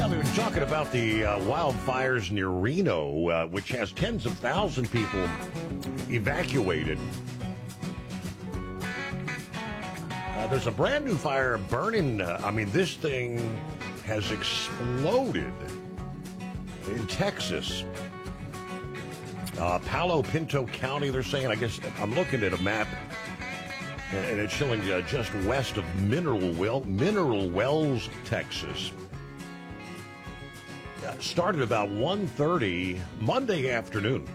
Yeah, we were talking about the wildfires near Reno, which has tens of thousands of people evacuated. There's a brand new fire burning. This thing has exploded in Texas. Palo Pinto County, they're saying. I guess I'm looking at a map, and it's showing just west of Mineral Wells, Texas. Started about 1:30 Monday afternoon.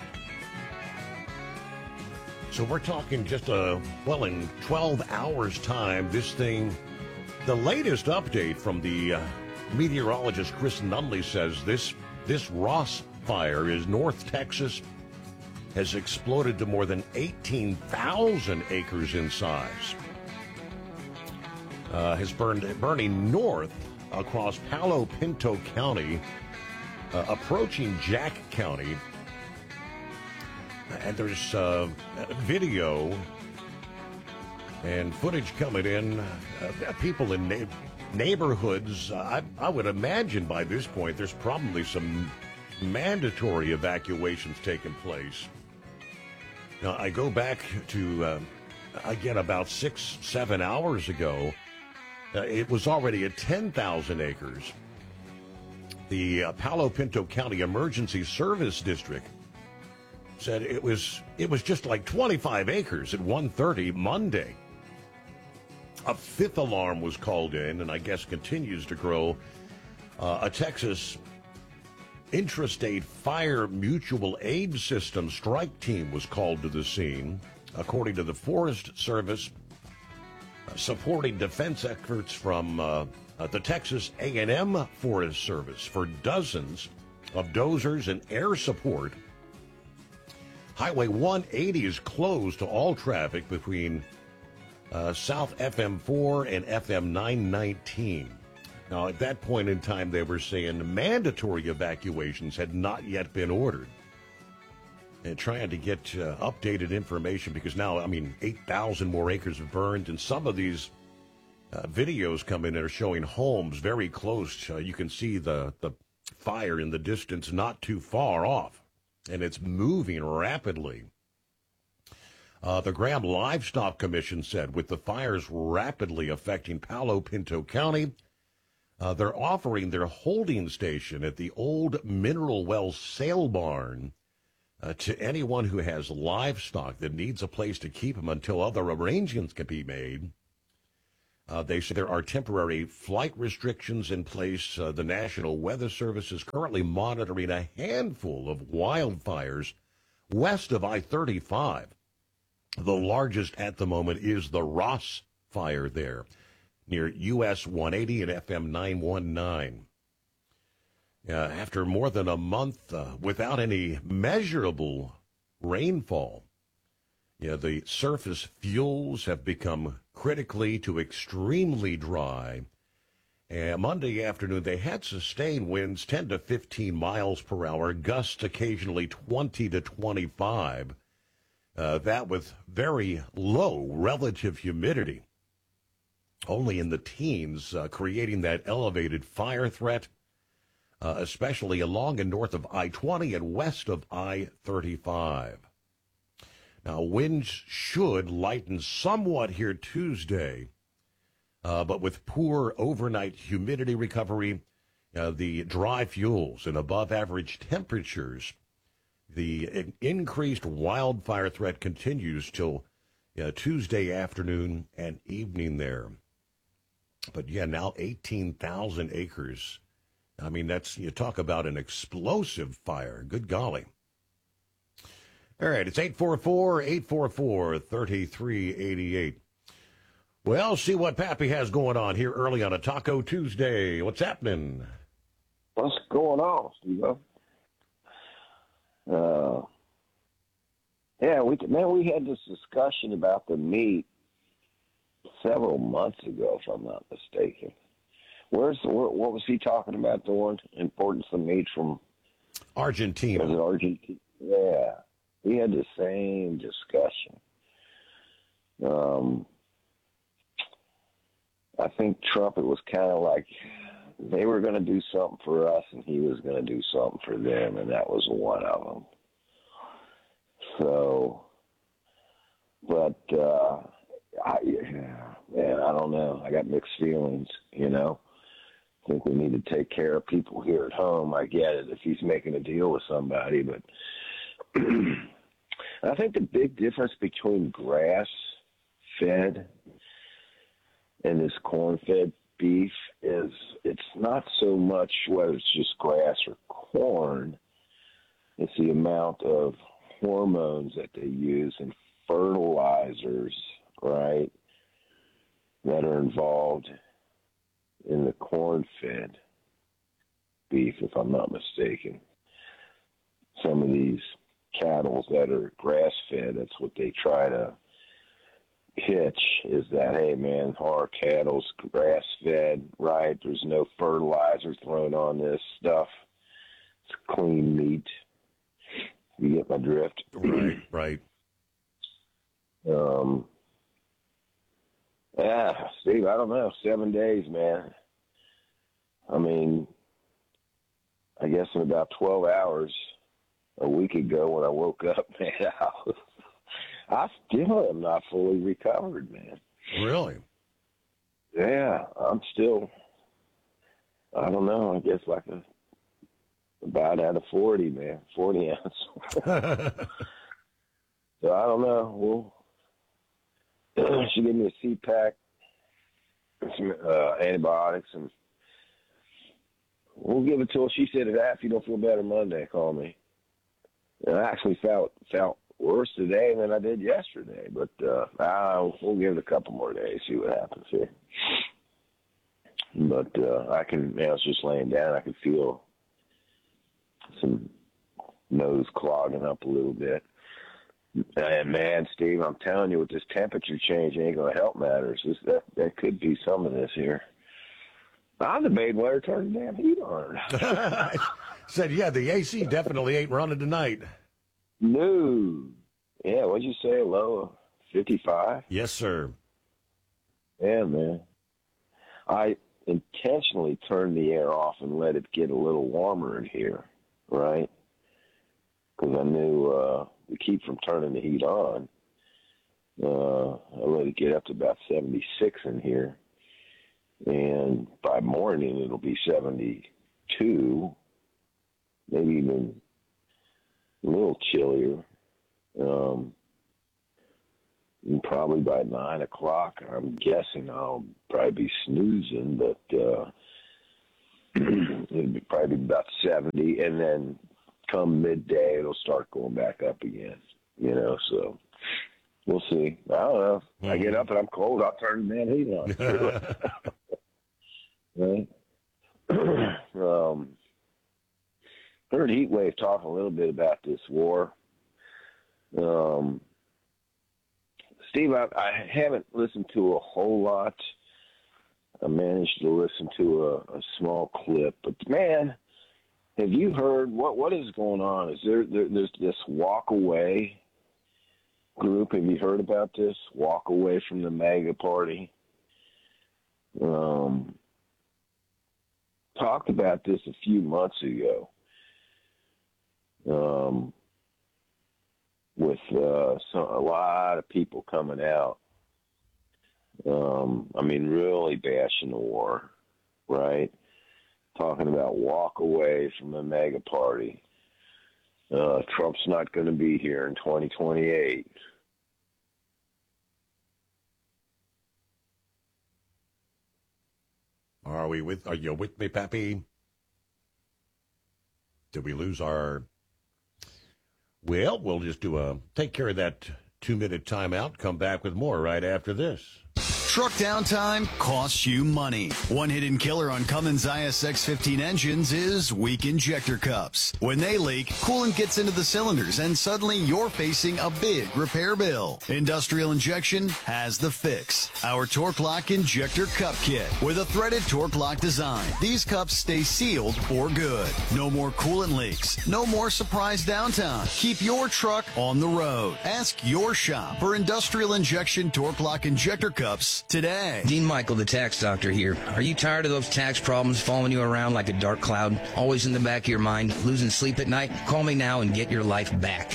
So we're talking just in 12 hours time, this thing, the latest update from the meteorologist Chris Nunley says this Ross fire is North Texas, has exploded to more than 18,000 acres in size. Has burning north across Palo Pinto County, approaching Jack County. And there's video and footage coming in. People in neighborhoods. I would imagine by this point there's probably some mandatory evacuations taking place. Now, I go back to, again, about 6-7 hours ago. It was already at 10,000 acres. The Palo Pinto County Emergency Service District said it was just like 25 acres at 1:30 Monday. A fifth alarm was called in, and I guess continues to grow. A Texas Intrastate Fire Mutual Aid System strike team was called to the scene, according to the Forest Service, supporting defense efforts from the Texas A&M Forest Service for dozens of dozers and air support. Highway 180 is closed to all traffic between South FM 4 and FM 919. Now, at that point in time, they were saying mandatory evacuations had not yet been ordered. And trying to get updated information because now, 8,000 more acres have burned, and some of these videos come in that are showing homes very close. You can see the fire in the distance not too far off, and it's moving rapidly. The Graham Livestock Commission said with the fires rapidly affecting Palo Pinto County, they're offering their holding station at the old Mineral Wells sale barn to anyone who has livestock that needs a place to keep them until other arrangements can be made. They say there are temporary flight restrictions in place. The National Weather Service is currently monitoring a handful of wildfires west of I-35. The largest at the moment is the Ross fire there, near US 180 and FM 919. After more than a month without any measurable rainfall, the surface fuels have become critically to extremely dry. And Monday afternoon, they had sustained winds 10 to 15 miles per hour, gusts occasionally 20 to 25. That with very low relative humidity, only in the teens, creating that elevated fire threat, especially along and north of I-20 and west of I-35. Now, winds should lighten somewhat here Tuesday, but with poor overnight humidity recovery, the dry fuels and above-average temperatures, the increased wildfire threat continues till Tuesday afternoon and evening there. But now 18,000 acres. You talk about an explosive fire. Good golly. All right, it's 844-844-3388. Well, see what Pappy has going on here early on a Taco Tuesday. What's happening? What's going on, Steve? We had this discussion about the meat several months ago, if I'm not mistaken. What was he talking about, the one importance of meat from Argentina? Was it Argentina? Yeah, we had the same discussion. I think Trump, it was kind of like they were going to do something for us, and he was going to do something for them, and that was one of them. So, but man, I don't know. I got mixed feelings, you know. I think we need to take care of people here at home. I get it if he's making a deal with somebody, but I think the big difference between grass-fed and this corn-fed beef is it's not so much whether it's just grass or corn. It's the amount of hormones that they use and fertilizers, right, that are involved in the corn-fed beef, if I'm not mistaken. Some of these cattle that are grass-fed, that's what they try to pitch, is that, hey, man, our cattle's grass-fed, right? There's no fertilizer thrown on this stuff. It's clean meat. You get my drift? Right, right. Yeah, Steve, I don't know. 7 days, man. I mean, I guess in about 12 hours a week ago when I woke up, man, I still am not fully recovered, man. Really? Yeah, I'm still, I don't know, I guess like about out of 40, man, 40 ounce. So I don't know. She gave me a CPAC, some antibiotics, and we'll give it till she said, if you don't feel better Monday, call me. And I actually felt worse today than I did yesterday, but we'll give it a couple more days, see what happens here. But I was just laying down, I could feel some nose clogging up a little bit. And man, Steve, I'm telling you, with this temperature change, it ain't going to help matters. That could be some of this here. I'm debating whether to turn the damn heat on. Said, yeah, the AC definitely ain't running tonight. No. Yeah, what'd you say, low of 55? Yes, sir. Yeah, man. I intentionally turned the air off and let it get a little warmer in here, right? Because I knew to keep from turning the heat on. I let it get up to about 76 in here. And by morning, it'll be 72, maybe even a little chillier. And probably by 9 o'clock, I'm guessing I'll probably be snoozing, but it'll be probably about 70. And then come midday, it'll start going back up again, you know, so we'll see. I don't know. If I get up and I'm cold, I'll turn the man heat on. Right? Heard Heatwave talk a little bit about this war. Steve, I haven't listened to a whole lot. I managed to listen to a small clip, but man, have you heard what is going on? Is there's this walk away group? Have you heard about this? Walk away from the MAGA party. Talked about this a few months ago. With a lot of people coming out. I mean, really bashing the war, right? Talking about walk away from the MAGA party. Trump's not going to be here in 2028. Are you with me, Pappy? Did we lose our... Well, we'll just take care of that 2-minute timeout, come back with more right after this. Truck downtime costs you money. One hidden killer on Cummins ISX-15 engines is weak injector cups. When they leak, coolant gets into the cylinders and suddenly you're facing a big repair bill. Industrial Injection has the fix. Our Torque Lock Injector Cup Kit with a threaded Torque Lock design. These cups stay sealed for good. No more coolant leaks. No more surprise downtime. Keep your truck on the road. Ask your shop for Industrial Injection Torque Lock Injector Cups today. Dean Michael, the tax doctor here. Are you tired of those tax problems following you around like a dark cloud, always in the back of your mind, losing sleep at night? Call me now and get your life back.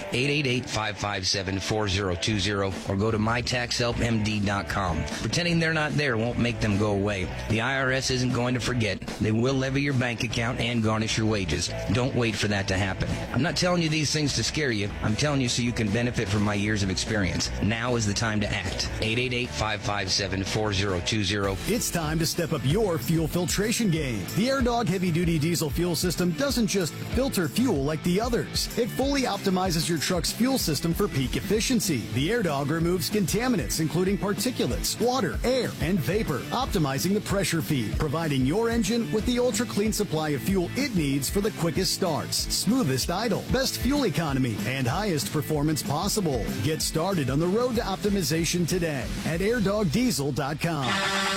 888-557-4020 or go to mytaxhelpmd.com. Pretending they're not there won't make them go away. The IRS isn't going to forget. They will levy your bank account and garnish your wages. Don't wait for that to happen. I'm not telling you these things to scare you. I'm telling you so you can benefit from my years of experience. Now is the time to act. 888-557-4020. It's time to step up your fuel filtration game. The AirDog heavy-duty diesel fuel system doesn't just filter fuel like the others. It fully optimizes your truck's fuel system for peak efficiency. The AirDog removes contaminants, including particulates, water, air, and vapor, optimizing the pressure feed, providing your engine with the ultra-clean supply of fuel it needs for the quickest starts, smoothest idle, best fuel economy, and highest performance possible. Get started on the road to optimization today at airdogdiesel.com.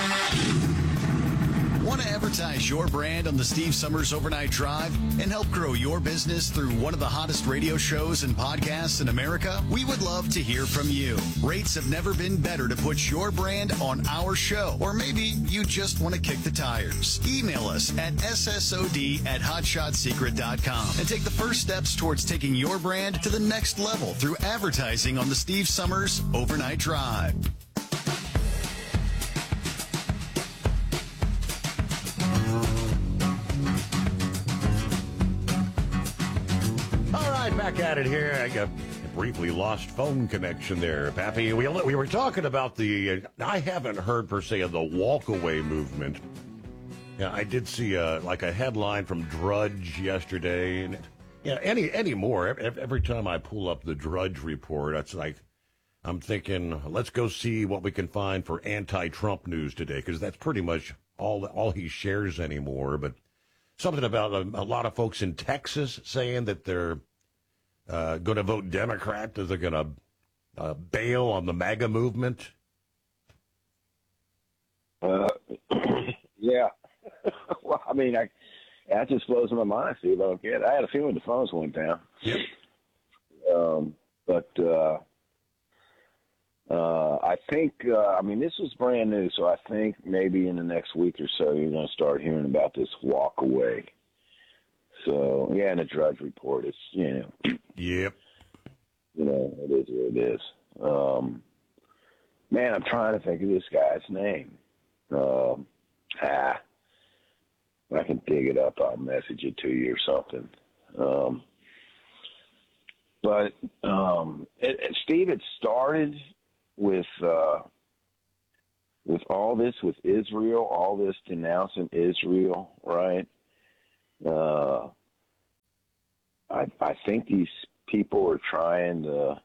Want to advertise your brand on the Steve Summers Overnight Drive and help grow your business through one of the hottest radio shows and podcasts in America? We would love to hear from you. Rates have never been better to put your brand on our show. Or maybe you just want to kick the tires. Email us at ssod@hotshotsecret.com and take the first steps towards taking your brand to the next level through advertising on the Steve Summers Overnight Drive. Back at it here. I got a briefly lost phone connection there, Pappy. We were talking about I haven't heard per se of the walkaway movement. Yeah, I did see a headline from Drudge yesterday, and any more. Every time I pull up the Drudge report, it's like I'm thinking, let's go see what we can find for anti-Trump news today, because that's pretty much all he shares anymore. But something about a lot of folks in Texas saying that they're going to vote Democrat, that they're going to bail on the MAGA movement. Yeah. Well, I mean, that just blows my mind, Steve. I had a feeling the phones went down. Yep. I think, this was brand new, so I think maybe in the next week or so you're going to start hearing about this walk away. So, yeah, in the Drudge report, it's, Yep. It is what it is. Man, I'm trying to think of this guy's name. I can dig it up. I'll message it to you or something. Steve, it started with all this with Israel, all this denouncing Israel, right? I think these people are trying to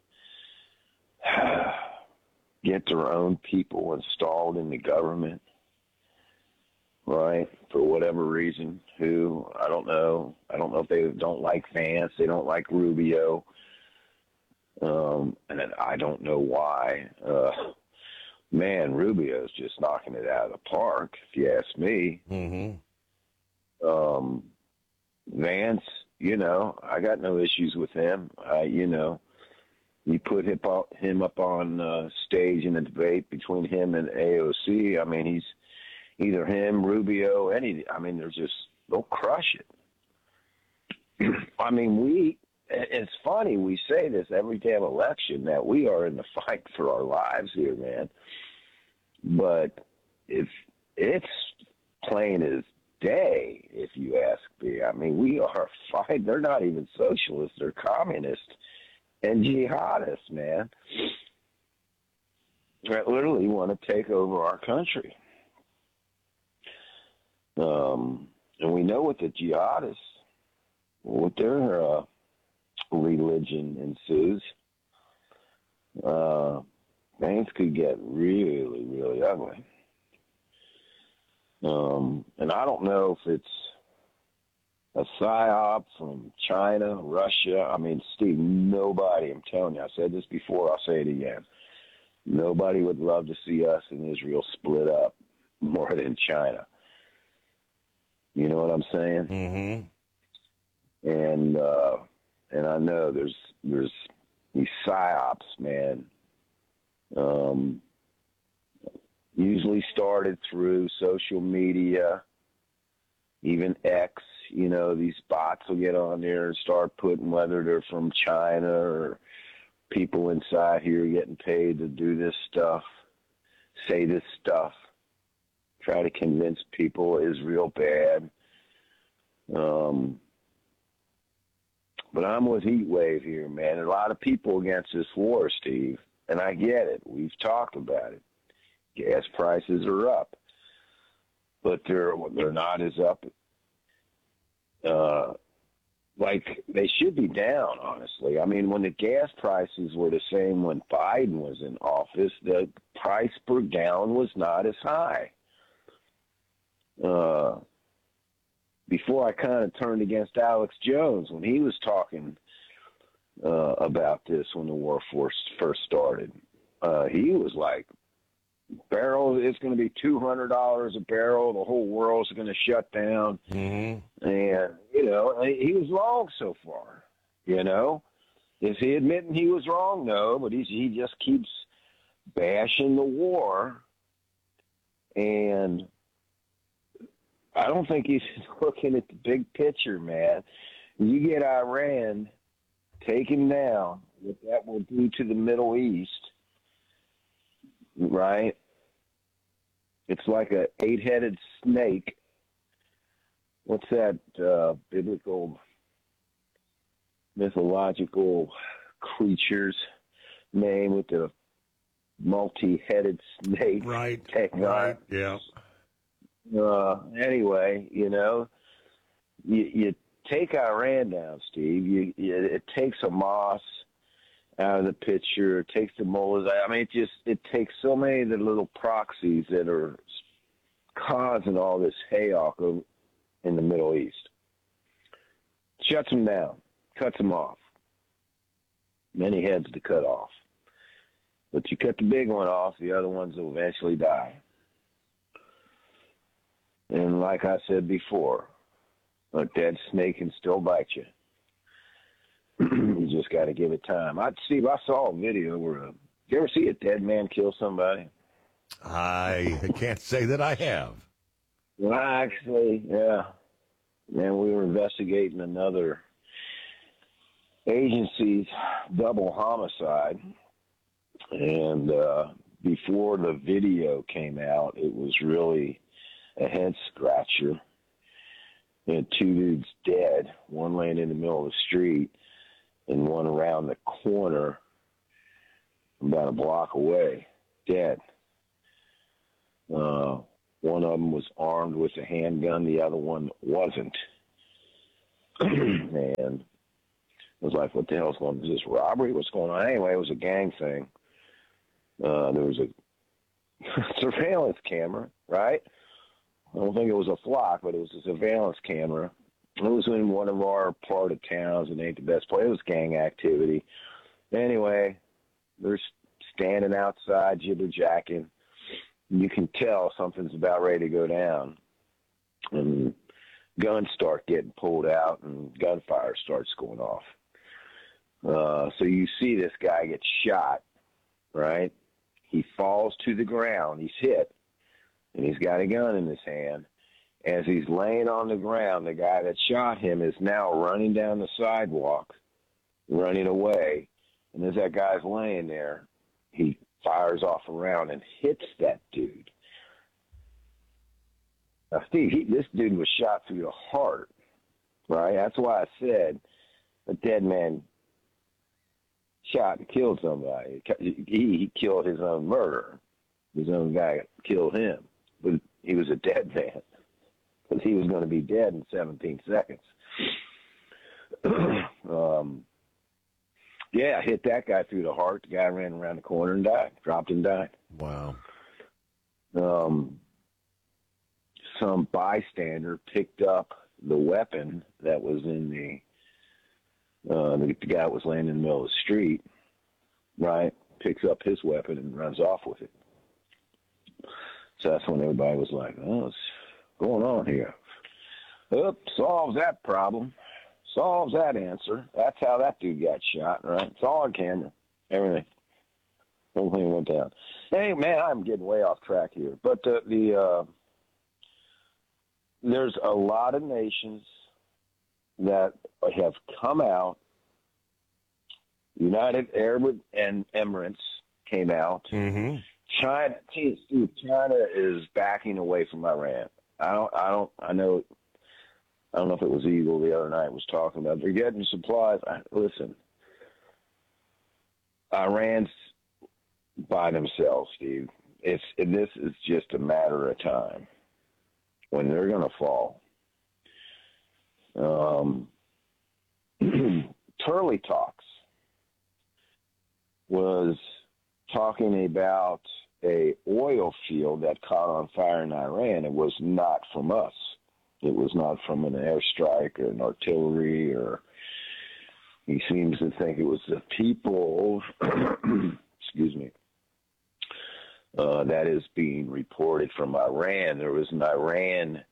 get their own people installed in the government, right? For whatever reason. I don't know. I don't know if they don't like Vance. They don't like Rubio. And I don't know why. Man, Rubio's just knocking it out of the park, if you ask me. Mm-hmm. Vance, I got no issues with him. You put him up on stage in a debate between him and AOC. I mean, he's either him, Rubio, they'll crush it. I mean, it's funny, we say this every damn election that we are in the fight for our lives here, man. But if it's plain as day, if you ask me. I mean, we are fighting. They're not even socialists. They're communists and jihadists, man. That literally want to take over our country. And we know what the jihadists, what their religion ensues. Things could get really, really ugly. And I don't know if it's a psyop from China, Russia. I mean, Steve, nobody, I'm telling you, I said this before, I'll say it again. Nobody would love to see us and Israel split up more than China. You know what I'm saying? Mm-hmm. And I know there's these psyops, man. Usually started through social media, even X. You know, these bots will get on there and start putting whether they're from China or people inside here getting paid to do this stuff, say this stuff, try to convince people is real bad. But I'm with Heat Wave here, man. A lot of people against this war, Steve, and I get it. We've talked about it. Gas prices are up, but they're not as up like they should be down, honestly. I mean, when the gas prices were the same when Biden was in office, the price per gallon was not as high. Before I kind of turned against Alex Jones when he was talking about this when the war first started, he was like, barrel, it's going to be $200 a barrel. The whole world's going to shut down. Mm-hmm. And, you know, he was wrong so far, you know. Is he admitting he was wrong? No, but he just keeps bashing the war. And I don't think he's looking at the big picture, man. You get Iran taken down, what that will do to the Middle East, right? It's like a 8-headed snake. What's that biblical, mythological creature's name with the multi-headed snake? Right, right, yeah. Anyway, you know, you take Iran down, Steve. It takes Hamas out of the picture. It takes the mullahs. I mean, it takes so many of the little proxies that are causing all this chaos in the Middle East. Shuts them down, cuts them off. Many heads to cut off. But you cut the big one off, the other ones will eventually die. And like I said before, a dead snake can still bite you. You just got to give it time. Steve, I saw a video where, you ever see a dead man kill somebody? I can't say that I have. Well, actually, yeah. Man, we were investigating another agency's double homicide. And before the video came out, it was really a head scratcher. And 2 dudes dead, one laying in the middle of the street and one around the corner about a block away, dead. One of them was armed with a handgun. The other one wasn't. And I was like, what the hell's going on? Is this robbery? What's going on? Anyway, it was a gang thing. There was a surveillance camera, right? I don't think it was a flock, but it was a surveillance camera. It was in one of our part of towns. It ain't the best place. It was gang activity. Anyway, they're standing outside, jibber-jacking. You can tell something's about ready to go down. And guns start getting pulled out, and gunfire starts going off. So you see this guy get shot, right? He falls to the ground. He's hit, and he's got a gun in his hand. As he's laying on the ground, the guy that shot him is now running down the sidewalk, running away. And as that guy's laying there, he fires off a round and hits that dude. Now, Steve, this dude was shot through the heart, right? That's why I said a dead man shot and killed somebody. He killed his own murderer. His own guy killed him. But he was a dead man because he was going to be dead in 17 seconds. Yeah, hit that guy through the heart. The guy ran around the corner and died, dropped and died. Wow. Some bystander picked up the weapon that was in the guy was laying in the middle of the street, right? Picks up his weapon and runs off with it. So that's when everybody was like, oh, what's going on here? Solves that problem. Solves that answer. That's how that dude got shot, right? It's all on camera. Everything. whole thing went down. Hey, man, I'm getting way off track here. But there's a lot of nations that have come out. United Arab and Emirates came out. Mm-hmm. China is backing away from Iran. I don't know if it was Eagle the other night was talking about they're getting supplies. Listen, Iran's by themselves, Steve. This is just a matter of time when they're going to fall. Turley Talks was talking about a oil field that caught on fire in Iran. It was not from us. It was not from an airstrike or an artillery, or he seems to think it was the people, excuse me, that is being reported from Iran. There was an Iran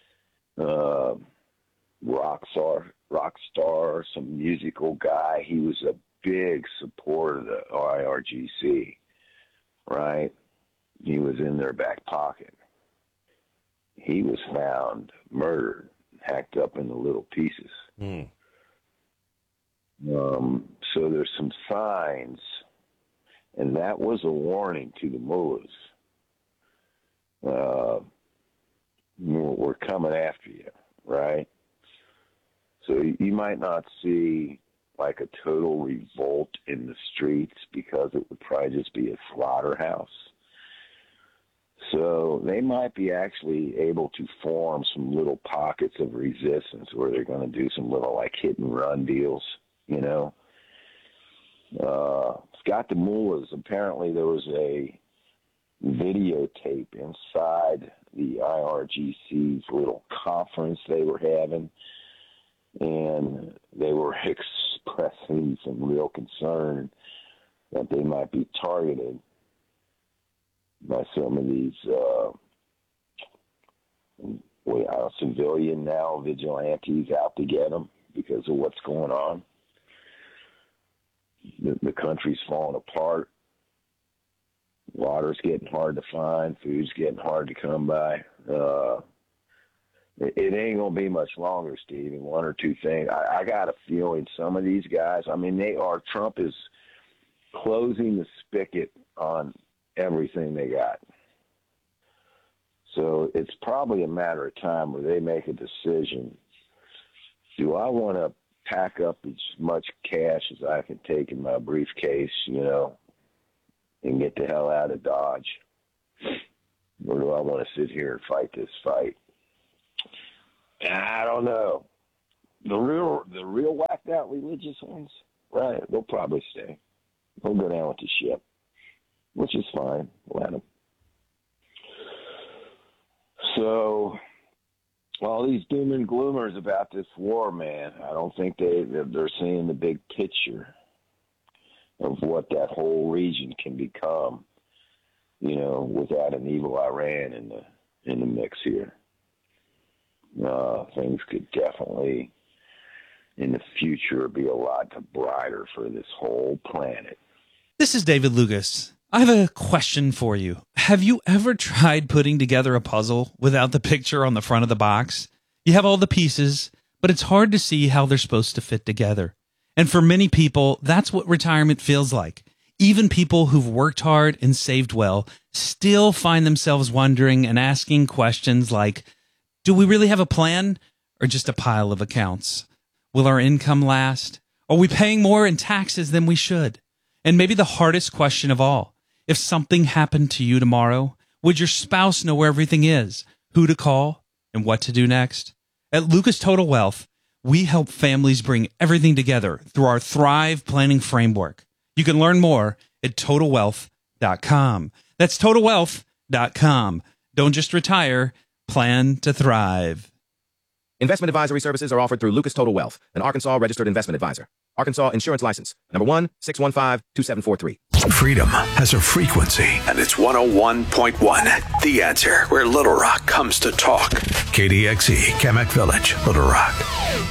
rock star, some musical guy. He was a big supporter of the IRGC, right? He was in their back pocket. He was found murdered, hacked up into little pieces. Mm. So there's some signs, and that was a warning to the mullahs. We're coming after you, right? So you might not see like a total revolt in the streets because it would probably just be a slaughterhouse. So they might be actually able to form some little pockets of resistance where they're going to do some little like hit and run deals, you know. Scott the Mullahs, apparently there was a videotape inside the IRGC's little conference they were having, and they were expressing some real concern that they might be targeted by some of these civilian now vigilantes out to get them because of what's going on. The country's falling apart. Water's getting hard to find. Food's getting hard to come by. It ain't going to be much longer, Steve. And one or two things. I got a feeling some of these guys, I mean, Trump is closing the spigot on everything they got. So it's probably a matter of time where they make a decision. Do I want to pack up as much cash as I can take in my briefcase, you know, and get the hell out of Dodge? Or do I want to sit here and fight this fight? I don't know. The real whacked out religious ones, right, they'll probably stay. They'll go down with the ship, which is fine. Let them. So, all these doom and gloomers about this war, man, I don't think they're seeing the big picture of what that whole region can become, you know, without an evil Iran in the mix here. Things could definitely, in the future, be a lot brighter for this whole planet. This is David Lucas. I have a question for you. Have you ever tried putting together a puzzle without the picture on the front of the box? You have all the pieces, but it's hard to see how they're supposed to fit together. And for many people, that's what retirement feels like. Even people who've worked hard and saved well still find themselves wondering and asking questions like, do we really have a plan or just a pile of accounts? Will our income last? Are we paying more in taxes than we should? And maybe the hardest question of all, if something happened to you tomorrow, would your spouse know where everything is, who to call, and what to do next? At Lucas Total Wealth, we help families bring everything together through our Thrive Planning Framework. You can learn more at TotalWealth.com. That's TotalWealth.com. Don't just retire, plan to thrive. Investment advisory services are offered through Lucas Total Wealth, an Arkansas registered investment advisor. Arkansas Insurance License, number 1-615-2743. Freedom has a frequency, and it's 101.1. The Answer, where Little Rock comes to talk. KDXE, Kamak Village, Little Rock.